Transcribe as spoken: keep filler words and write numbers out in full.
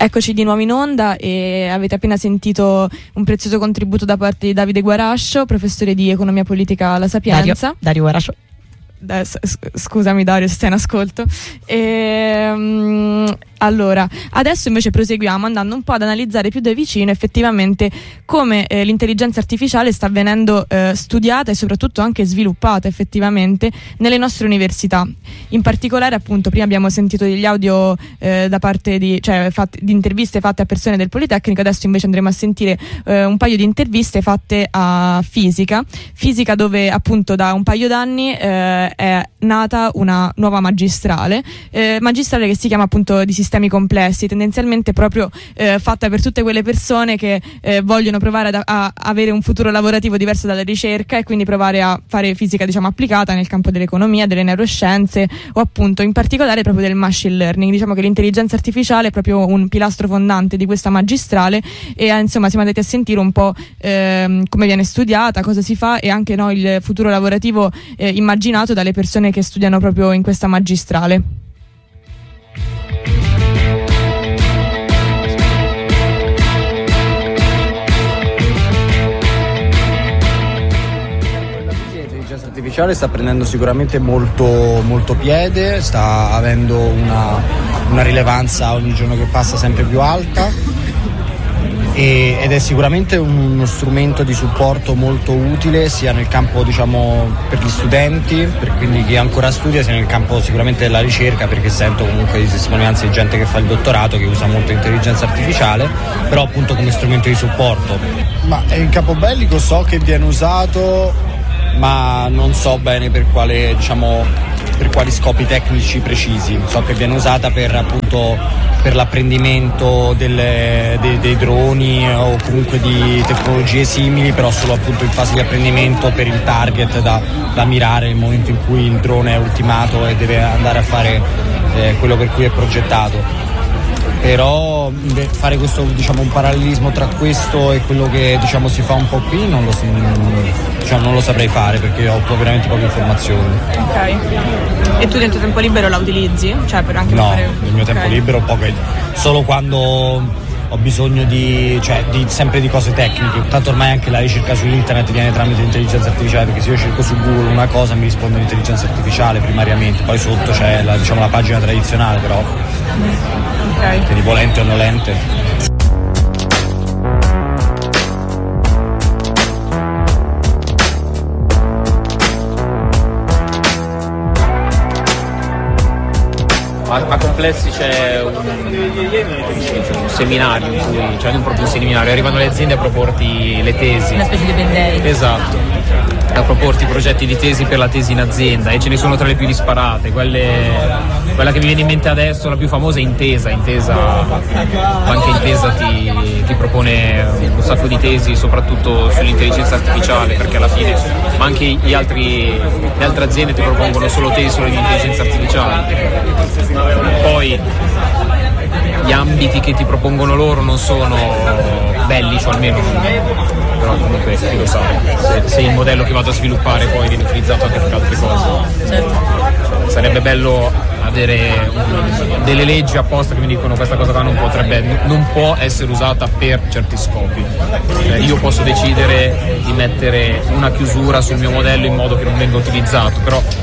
Eccoci di nuovo in onda e avete appena sentito un prezioso contributo da parte di Davide Guarascio, professore di economia politica alla Sapienza. Dario, Dario Guarascio. Da, scusami Dario se stai in ascolto. E, um, allora, adesso invece proseguiamo andando un po' ad analizzare più da vicino effettivamente come eh, l'intelligenza artificiale sta venendo eh, studiata e soprattutto anche sviluppata effettivamente nelle nostre università. In particolare, appunto, prima abbiamo sentito degli audio eh, da parte di, cioè, fatti, di interviste fatte a persone del Politecnico, adesso invece andremo a sentire eh, un paio di interviste fatte a fisica, fisica dove appunto da un paio d'anni eh, è nata una nuova magistrale, eh, magistrale che si chiama appunto di sistemi complessi, tendenzialmente proprio eh, fatta per tutte quelle persone che eh, vogliono provare ad, a avere un futuro lavorativo diverso dalla ricerca e quindi provare a fare fisica, diciamo, applicata nel campo dell'economia, delle neuroscienze o appunto in particolare proprio del machine learning. Diciamo che l'intelligenza artificiale è proprio un pilastro fondante di questa magistrale e eh, insomma siamo andati a sentire un po' eh, come viene studiata, cosa si fa e anche no, il futuro lavorativo eh, immaginato dalle persone che studiano proprio in questa magistrale. L'intelligenza artificiale sta prendendo sicuramente molto, molto piede, sta avendo una, una rilevanza ogni giorno che passa sempre più alta. E, ed è sicuramente uno strumento di supporto molto utile sia nel campo, diciamo, per gli studenti, per quindi chi ancora studia, sia nel campo sicuramente della ricerca, perché sento comunque di testimonianze di gente che fa il dottorato che usa molto intelligenza artificiale, però appunto come strumento di supporto. Ma in campo bellico so che viene usato, ma non so bene per quale, diciamo, per quali scopi tecnici precisi. So che viene usata per appunto per l'apprendimento delle, dei, dei droni o comunque di tecnologie simili, però solo appunto in fase di apprendimento per il target da, da mirare nel momento in cui il drone è ultimato e deve andare a fare eh, quello per cui è progettato. Però fare questo, diciamo, un parallelismo tra questo e quello che, diciamo, si fa un po' qui non lo, diciamo, non lo saprei fare perché ho veramente poche informazioni. Ok. E tu nel tuo tempo libero la utilizzi? Cioè per anche no, fare... nel mio tempo okay. libero poche, solo quando ho bisogno di, cioè, di sempre di cose tecniche. Tanto ormai anche la ricerca su internet viene tramite intelligenza artificiale, perché se io cerco su Google una cosa mi risponde l'intelligenza artificiale primariamente, poi sotto c'è la, diciamo, la pagina tradizionale, però okay. Quindi volente o nolente. A Complessi c'è un, un seminario in cui, cioè non proprio un seminario, arrivano le aziende a proporti le tesi. Una specie di band-aid. Esatto, a proporti progetti di tesi per la tesi in azienda e ce ne sono tra le più disparate. Quelle, quella che mi viene in mente adesso, la più famosa è Intesa. Intesa, anche Intesa ti, ti propone un sacco di tesi, soprattutto sull'intelligenza artificiale, perché alla fine, ma anche gli altri, le altre aziende ti propongono solo tesi sull'intelligenza artificiale. Poi gli ambiti che ti propongono loro non sono bellici, o almeno però comunque chi lo sa, se, se il modello che vado a sviluppare poi viene utilizzato anche per altre cose. Certo. Sarebbe bello avere un, delle leggi apposta che mi dicono questa cosa qua non potrebbe, non può essere usata per certi scopi. Cioè, io posso decidere di mettere una chiusura sul mio modello in modo che non venga utilizzato, però